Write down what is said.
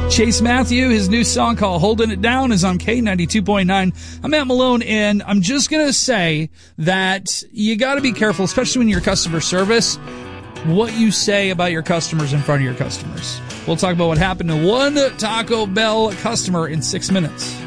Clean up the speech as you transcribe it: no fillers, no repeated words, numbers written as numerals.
Chase Matthew, his new song called Holding It Down is on K92.9. I'm Matt Malone, and I'm just going to say that you got to be careful, especially when you're customer service, what you say about your customers in front of your customers. We'll talk about what happened to one Taco Bell customer in 6 minutes.